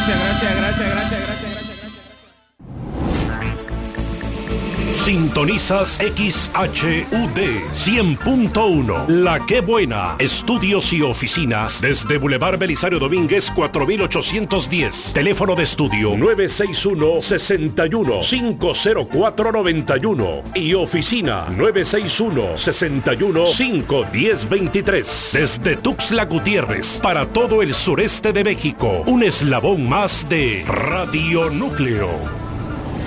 Sintonizas XHUD 100.1, La Que Buena. Estudios y oficinas desde Boulevard Belisario Domínguez 4810. Teléfono de estudio 961-61-50491 y oficina 961-61-51023. Desde Tuxtla Gutiérrez para todo el sureste de México. Un eslabón más de Radio Núcleo.